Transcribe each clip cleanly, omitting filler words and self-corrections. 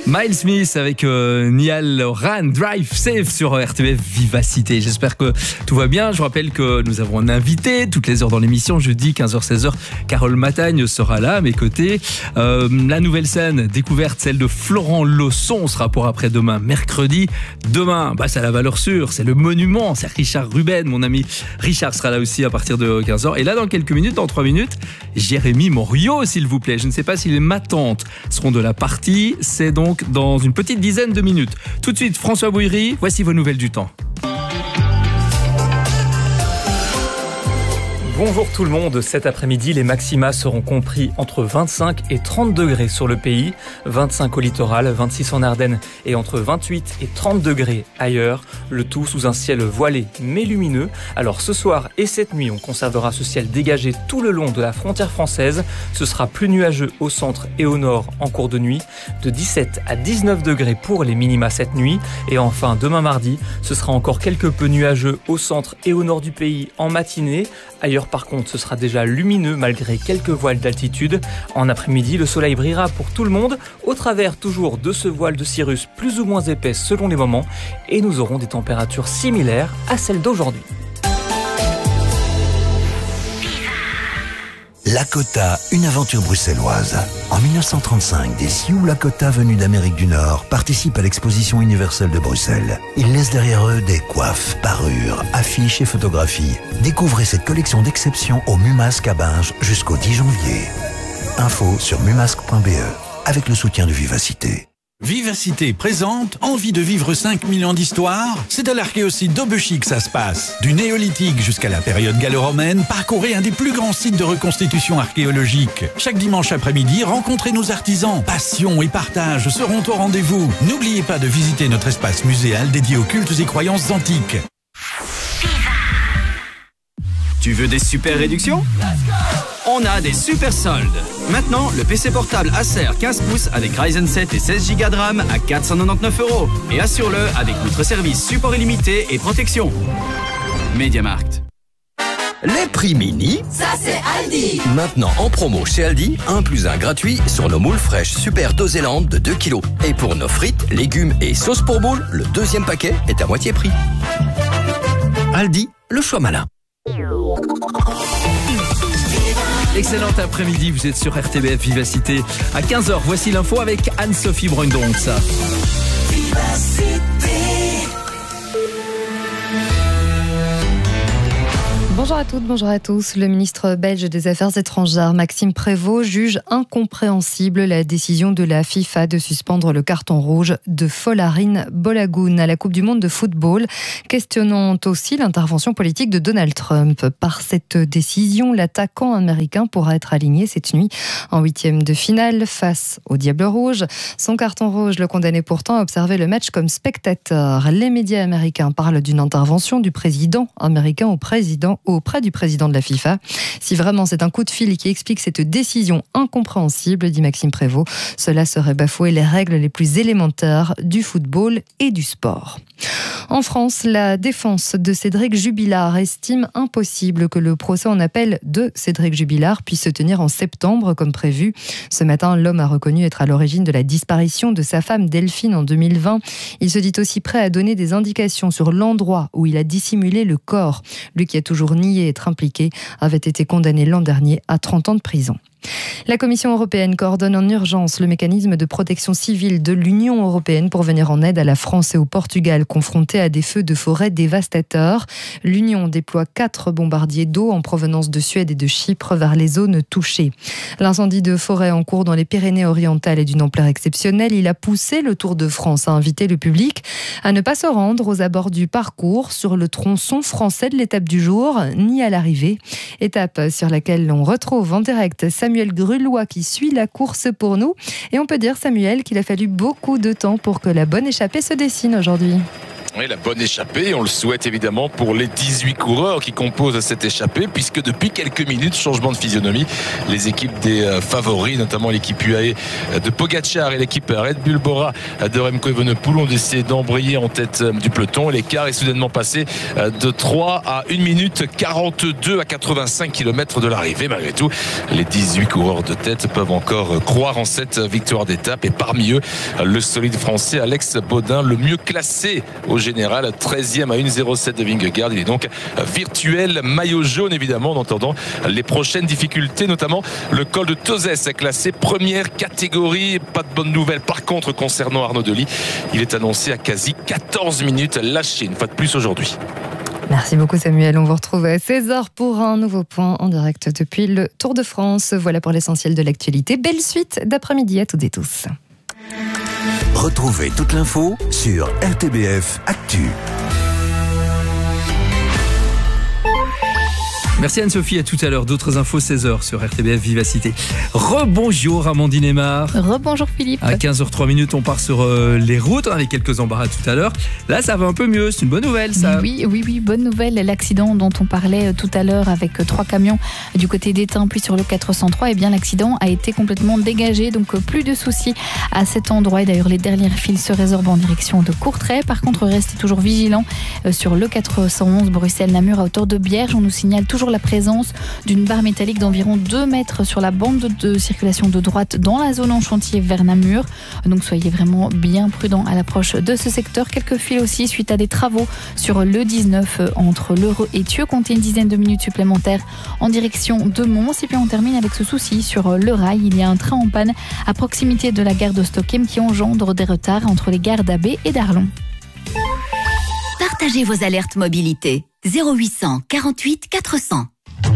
Miles Smith avec Niall Horan, Drive Safe sur RTBF Vivacité. J'espère que tout va bien. Je vous rappelle que nous avons un invité toutes les heures dans l'émission. Jeudi 15h-16h, Carole Matagne sera là à mes côtés. La nouvelle scène découverte, celle de Florent Lausson, sera pour après-demain, mercredi. Demain, c'est la valeur sûre, c'est le monument, c'est Richard Ruben, mon ami Richard sera là aussi à partir de 15h. Et là, dans quelques minutes, dans 3 minutes, Jérémy Morio, s'il vous plaît. Je ne sais pas si les matantes seront de la partie. C'est donc dans une petite dizaine de minutes. Tout de suite, François Bouillerie, voici vos nouvelles du temps. Bonjour tout le monde, cet après-midi, les maxima seront compris entre 25 et 30 degrés sur le pays, 25 au littoral, 26 en Ardennes et entre 28 et 30 degrés ailleurs, le tout sous un ciel voilé mais lumineux. Alors ce soir et cette nuit, on conservera ce ciel dégagé tout le long de la frontière française. Ce sera plus nuageux au centre et au nord en cours de nuit, de 17 à 19 degrés pour les minima cette nuit. Et enfin, demain mardi, ce sera encore quelque peu nuageux au centre et au nord du pays en matinée. Ailleurs, par contre, ce sera déjà lumineux malgré quelques voiles d'altitude. En après-midi, le soleil brillera pour tout le monde, au travers toujours de ce voile de cirrus plus ou moins épais selon les moments, et nous aurons des températures similaires à celles d'aujourd'hui. Lakota, une aventure bruxelloise. En 1935, des Sioux Lakota venus d'Amérique du Nord participent à l'exposition universelle de Bruxelles. Ils laissent derrière eux des coiffes, parures, affiches et photographies. Découvrez cette collection d'exception au Mumasque à Binge jusqu'au 10 janvier. Info sur mumasque.be avec le soutien de Vivacité. Vivacité présente Envie de vivre 5000 ans d'histoire. C'est à l'archéosite d'Aubechy que ça se passe. Du néolithique jusqu'à la période gallo-romaine, parcourez un des plus grands sites de reconstitution archéologique. Chaque dimanche après-midi, rencontrez nos artisans. Passion et partage seront au rendez-vous. N'oubliez pas de visiter notre espace muséal dédié aux cultes et croyances antiques. Tu veux des super réductions ? On a des super soldes. Maintenant, le PC portable Acer 15 pouces avec Ryzen 7 et 16 Go de RAM à 499 €. Et assure-le avec notre service support illimité et protection. MediaMarkt. Les prix mini, ça c'est Aldi. Maintenant en promo chez Aldi, 1 + 1 gratuit sur nos moules fraîches Super Doséland de 2 kg. Et pour nos frites, légumes et sauces pour moules, le deuxième paquet est à moitié prix. Aldi, le choix malin. Excellent après-midi, vous êtes sur RTBF Vivacité. À 15h, voici l'info avec Anne-Sophie Brundonx. Bonjour à toutes, bonjour à tous. Le ministre belge des Affaires étrangères, Maxime Prévost, juge incompréhensible la décision de la FIFA de suspendre le carton rouge de Folarin Bolagun à la Coupe du Monde de football, questionnant aussi l'intervention politique de Donald Trump. Par cette décision, l'attaquant américain pourra être aligné cette nuit en 8e de finale face au Diable Rouge. Son carton rouge le condamnait pourtant à observer le match comme spectateur. Les médias américains parlent d'une intervention du président américain auprès du président de la FIFA. Si vraiment c'est un coup de fil qui explique cette décision incompréhensible, dit Maxime Prévost, cela serait bafouer les règles les plus élémentaires du football et du sport. En France, la défense de Cédric Jubilard estime impossible que le procès en appel de Cédric Jubilard puisse se tenir en septembre comme prévu. Ce matin, l'homme a reconnu être à l'origine de la disparition de sa femme Delphine en 2020. Il se dit aussi prêt à donner des indications sur l'endroit où il a dissimulé le corps. Lui qui a toujours nié être impliqué avait été condamné l'an dernier à 30 ans de prison. La Commission européenne coordonne en urgence le mécanisme de protection civile de l'Union européenne pour venir en aide à la France et au Portugal confrontés à des feux de forêt dévastateurs. L'Union déploie 4 bombardiers d'eau en provenance de Suède et de Chypre vers les zones touchées. L'incendie de forêt en cours dans les Pyrénées-Orientales est d'une ampleur exceptionnelle. Il a poussé le Tour de France à inviter le public à ne pas se rendre aux abords du parcours sur le tronçon français de l'étape du jour, ni à l'arrivée. Étape sur laquelle l'on retrouve en direct Samuel Grulois qui suit la course pour nous. Et on peut dire, Samuel, qu'il a fallu beaucoup de temps pour que la bonne échappée se dessine aujourd'hui. Oui, la bonne échappée, on le souhaite évidemment pour les 18 coureurs qui composent cette échappée, puisque depuis quelques minutes, changement de physionomie, les équipes des favoris, notamment l'équipe UAE de Pogacar et l'équipe Red Bull Bora de Remco Evenepoel ont décidé d'embrayer en tête du peloton. L'écart est soudainement passé de 3 à 1 minute 42 à 85 km de l'arrivée. Malgré tout, les 18 coureurs de tête peuvent encore croire en cette victoire d'étape, et parmi eux, le solide français Alex Baudin, le mieux classé au général, 13e à 1,07 de Vingegaard. Il est donc virtuel maillot jaune, évidemment, en entendant les prochaines difficultés, notamment le col de Tozès, classé première catégorie. Pas de bonne nouvelle par contre concernant Arnaud Delis. Il est annoncé à quasi 14 minutes lâché une fois de plus aujourd'hui. Merci beaucoup Samuel, on vous retrouve à 16h pour un nouveau point en direct depuis le Tour de France. Voilà pour l'essentiel de l'actualité. Belle suite d'après-midi à toutes et tous. Retrouvez toute l'info sur RTBF Actu. Merci Anne-Sophie, à tout à l'heure. D'autres infos 16h sur RTBF Vivacité. Rebonjour Amandine Aymar. Rebonjour Philippe. À 15h03, on part sur les routes. On avait quelques embarras tout à l'heure. Là, ça va un peu mieux. C'est une bonne nouvelle, ça. Oui, bonne nouvelle. L'accident dont on parlait tout à l'heure avec 3 camions du côté d'Étain, puis sur le 403, eh bien l'accident a été complètement dégagé. Donc plus de soucis à cet endroit. Et d'ailleurs, les dernières files se résorbent en direction de Courtrai. Par contre, restez toujours vigilants sur le 411 Bruxelles-Namur à hauteur de Bierge. On nous signale toujours la présence d'une barre métallique d'environ 2 mètres sur la bande de circulation de droite dans la zone en chantier vers Namur. Donc soyez vraiment bien prudents à l'approche de ce secteur. Quelques files aussi suite à des travaux sur le 19 entre l'Eureux et Thieux. Comptez une dizaine de minutes supplémentaires en direction de Mons. Et puis on termine avec ce souci sur le rail. Il y a un train en panne à proximité de la gare de Stockholm qui engendre des retards entre les gares d'Abbé et d'Arlon. Partagez vos alertes mobilité. 0800 48 400.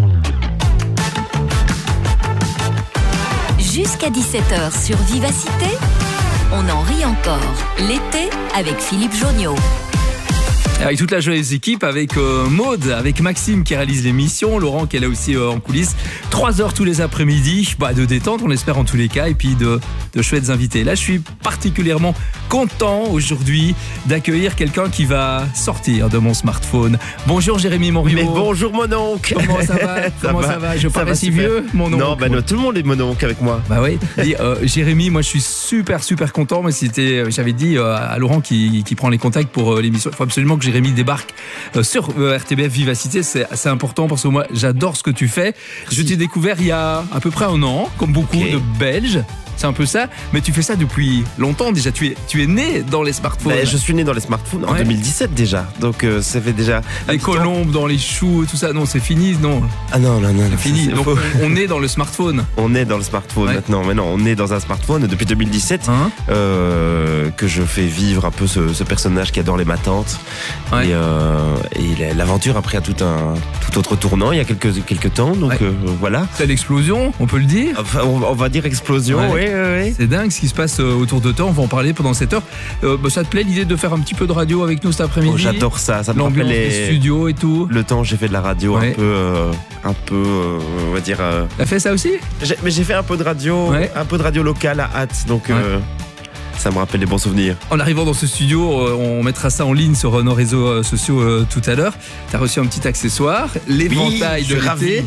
Jusqu'à 17h sur Vivacité, on en rit encore. L'été avec Philippe Jonniot. Avec toute la joyeuse équipe, avec Maude, avec Maxime qui réalise l'émission, Laurent qui est là aussi en coulisses. 3 heures tous les après-midi, de détente, on l'espère en tous les cas, et puis de chouettes invités. Là, je suis particulièrement content aujourd'hui d'accueillir quelqu'un qui va sortir de mon smartphone. Bonjour Jérémy Monriot. Mais bonjour mon oncle. Comment ça va? Comment ça va? Je parais si vieux, mon oncle. Non, tout le monde est mon oncle avec moi. Bah oui. Jérémy, moi je suis super content. Mais j'avais dit à Laurent qui prend les contacts pour l'émission. Il faut absolument que Jérémy débarque sur RTBF Vivacité. C'est important parce que moi j'adore ce que tu fais. Je t'ai découvert il y a à peu près 1 an, comme beaucoup de Belges. C'est un peu ça, mais tu fais ça depuis longtemps déjà. Tu es né dans les smartphones. Je suis né dans les smartphones en 2017 déjà. Donc ça fait déjà. Les colombes dans les choux, tout ça. Non, c'est fini, non. Ah non. C'est fini. Donc on est dans le smartphone. On est dans le smartphone maintenant. Mais non, on est dans un smartphone depuis 2017 que je fais vivre un peu ce personnage qui adore les matantes. Et l'aventure a pris un tout autre tournant il y a quelques temps. Donc voilà. C'est l'explosion, on peut le dire. Enfin, on va dire explosion. Oui. C'est dingue ce qui se passe autour de toi. On va en parler pendant cette heure. Ça te plaît l'idée de faire un petit peu de radio avec nous cet après-midi? J'adore ça. Ça me l'ambiance rappelle des studios et tout. Le temps où j'ai fait de la radio un peu, on va dire. T'as fait ça aussi? Mais j'ai fait un peu de radio, locale à Hâte. Donc. Ça me rappelle les bons souvenirs. En arrivant dans ce studio, on mettra ça en ligne sur nos réseaux sociaux tout à l'heure. Tu as reçu un petit accessoire, l'éventail de l'été.